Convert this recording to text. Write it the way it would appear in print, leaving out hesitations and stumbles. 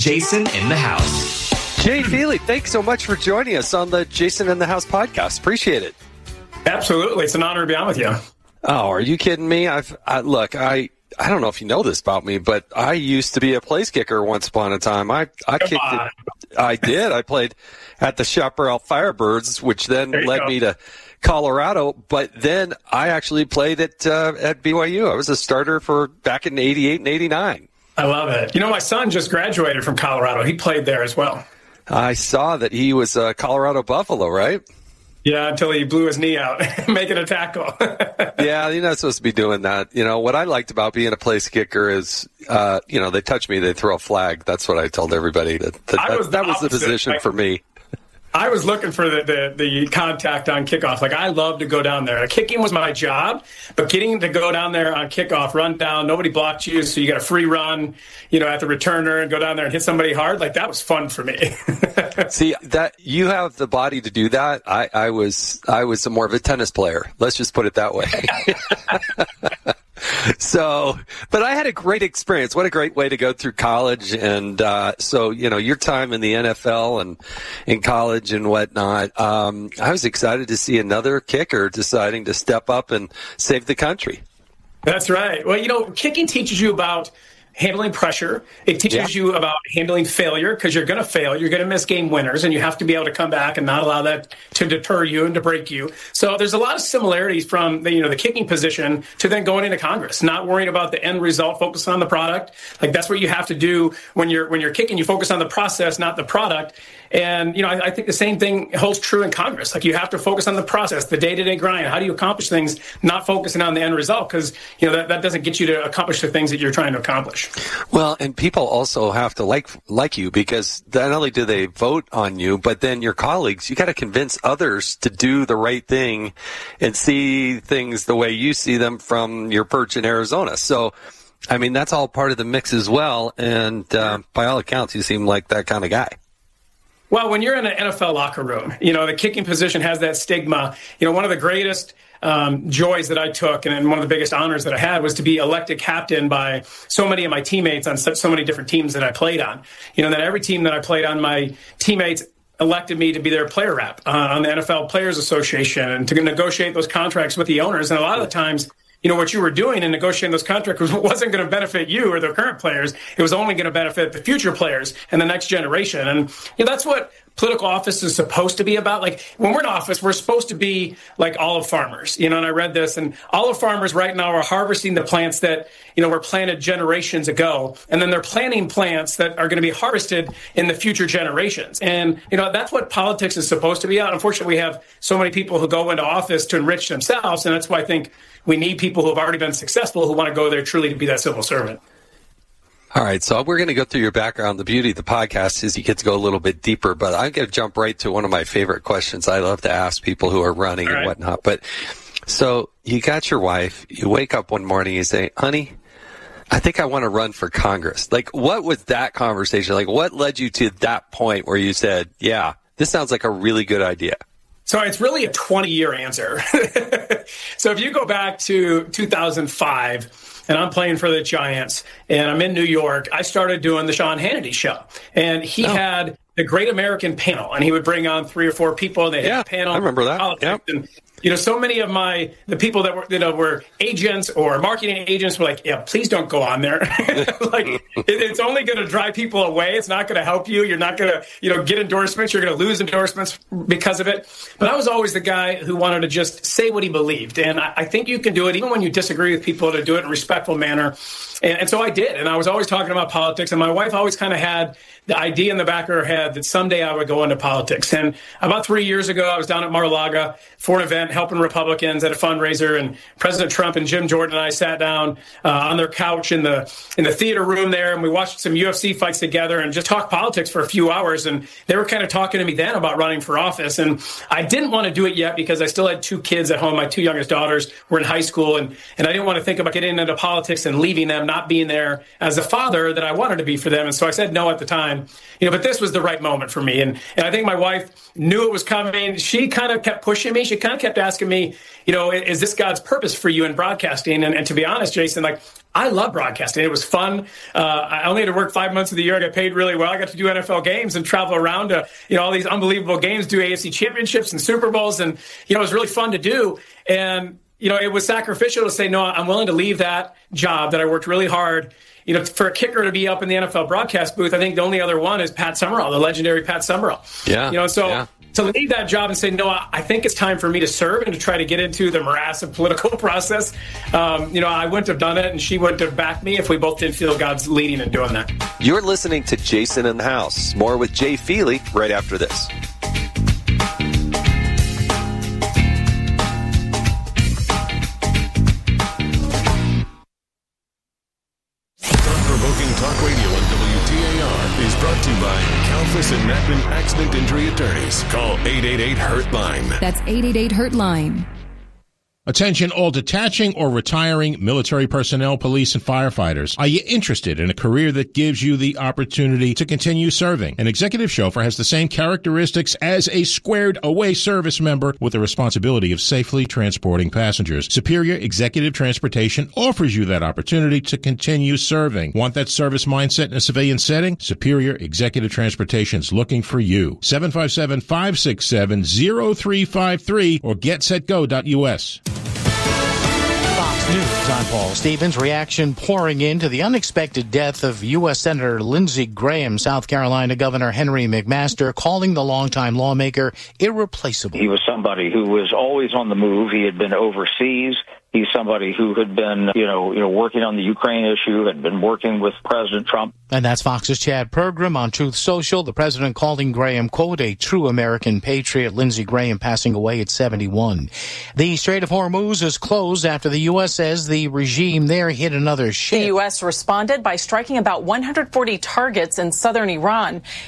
Jason in the House. Jay Feely, thanks so much for joining us on the Jason in the House podcast. Appreciate it. Absolutely. It's an honor to be on with you. Oh, are you kidding me? I don't know if you know this about me, but I used to be a place kicker once upon a time. I kicked it. I did. I played at the Chaparral Firebirds, which then led me to Colorado. But then I actually played at BYU. I was a starter for back in 88 and 89. I love it. You know, my son just graduated from Colorado. He played there as well. I saw that he was a Colorado Buffalo, right? Yeah, until he blew his knee out making a tackle. Yeah, you're not supposed to be doing that. You know, what I liked about being a place kicker is, they touch me, they throw a flag. That's what I told everybody. That was the position for me. I was looking for the contact on kickoff. Like, I love to go down there. Kicking was my job, but getting to go down there on kickoff, run down, nobody blocked you, so you got a free run, at the returner and go down there and hit somebody hard. Like, that was fun for me. See, that you have the body to do that. I was more of a tennis player. Let's just put it that way. So, but I had a great experience. What a great way to go through college. And your time in the NFL and in college and whatnot, I was excited to see another kicker deciding to step up and save the country. That's right. Well, kicking teaches you about handling pressure. It teaches you about handling failure, because you're going to fail. You're going to miss game winners, and you have to be able to come back and not allow that to deter you and to break you. So there's a lot of similarities from the kicking position to then going into Congress, not worrying about the end result, focusing on the product. Like, that's what you have to do when you're kicking. You focus on the process, not the product. And, I think the same thing holds true in Congress. Like, you have to focus on the process, the day-to-day grind. How do you accomplish things, not focusing on the end result? Because, that doesn't get you to accomplish the things that you're trying to accomplish. Well, and people also have to like you, because not only do they vote on you, but then your colleagues, you got to convince others to do the right thing and see things the way you see them from your perch in Arizona. So, I mean, that's all part of the mix as well. And by all accounts, you seem like that kind of guy. Well, when you're in an NFL locker room, the kicking position has that stigma. One of the greatest joys that I took, and one of the biggest honors that I had, was to be elected captain by so many of my teammates on so many different teams that I played on. That every team that I played on, my teammates elected me to be their player rep on the NFL Players Association, and to negotiate those contracts with the owners. And a lot of the times, what you were doing in negotiating those contracts wasn't going to benefit you or the current players. It was only going to benefit the future players and the next generation. And that's what political office is supposed to be about. Like, when we're in office, we're supposed to be like olive farmers, and I read this, and olive farmers right now are harvesting the plants that, were planted generations ago. And then they're planting plants that are going to be harvested in the future generations. And, that's what politics is supposed to be about. Unfortunately, we have so many people who go into office to enrich themselves. And that's why I think we need people who have already been successful, who want to go there truly to be that civil servant. All right, so we're going to go through your background. The beauty of the podcast is you get to go a little bit deeper, but I'm going to jump right to one of my favorite questions I love to ask people who are running and whatnot. But so you got your wife, you wake up one morning, you say, honey, I think I want to run for Congress. Like, what was that conversation? Like, what led you to that point where you said, yeah, this sounds like a really good idea? So it's really a 20-year answer. So if you go back to 2005, and I'm playing for the Giants, and I'm in New York, I started doing the Sean Hannity show. And he had the Great American Panel, and he would bring on 3 or 4 people, and they had a panel. I remember that. Yep. And, so many of the people that were agents or marketing agents were like, yeah, please don't go on there. Like, it's only going to drive people away. It's not going to help you. You're not going to, get endorsements. You're going to lose endorsements because of it. But I was always the guy who wanted to just say what he believed. And I think you can do it, even when you disagree with people, to do it in a respectful manner. And so I did. And I was always talking about politics. And my wife always kind of had the idea in the back of her head that someday I would go into politics. And about 3 years ago, I was down at Mar-a-Lago for an event helping Republicans at a fundraiser. And President Trump and Jim Jordan and I sat down on their couch in the theater room there. And we watched some UFC fights together and just talked politics for a few hours. And they were kind of talking to me then about running for office. And I didn't want to do it yet because I still had 2 kids at home. My 2 youngest daughters were in high school. And I didn't want to think about getting into politics and leaving them, not being there as a father that I wanted to be for them. And so I said no at the time. But this was the right moment for me. And I think my wife knew it was coming. She kind of kept pushing me. She kind of kept asking me, is this God's purpose for you in broadcasting? And to be honest, Jason, I love broadcasting. It was fun. I only had to work 5 months of the year. I got paid really well. I got to do NFL games and travel around to, all these unbelievable games, do AFC championships and Super Bowls. And, it was really fun to do. And, it was sacrificial to say, no, I'm willing to leave that job that I worked really hard. For a kicker to be up in the NFL broadcast booth, I think the only other one is Pat Summerall, the legendary Pat Summerall. Yeah. To leave that job and say, no, I think it's time for me to serve and to try to get into the morass of political process. I wouldn't have done it, and she wouldn't have backed me if we both didn't feel God's leading in doing that. You're listening to Jason in the House. More with Jay Feely right after this. Talk Radio on WTAR is brought to you by Kalfas and Natman Accident Injury Attorneys. Call 888-HURT-LINE. That's 888-HURT-LINE. Attention all detaching or retiring military personnel, police, and firefighters. Are you interested in a career that gives you the opportunity to continue serving? An executive chauffeur has the same characteristics as a squared-away service member with the responsibility of safely transporting passengers. Superior Executive Transportation offers you that opportunity to continue serving. Want that service mindset in a civilian setting? Superior Executive Transportation is looking for you. 757-567-0353 or getsetgo.us. News, I'm Paul Stevens. Reaction pouring into the unexpected death of U.S. Senator Lindsey Graham. South Carolina Governor Henry McMaster calling the longtime lawmaker irreplaceable. He was somebody who was always on the move. He had been overseas. He's somebody who had been, working on the Ukraine issue, had been working with President Trump. And that's Fox's Chad Pergram on Truth Social. The president calling Graham, quote, a true American patriot. Lindsey Graham passing away at 71. The Strait of Hormuz is closed after the U.S. says the regime there hit another ship. The U.S. responded by striking about 140 targets in southern Iran.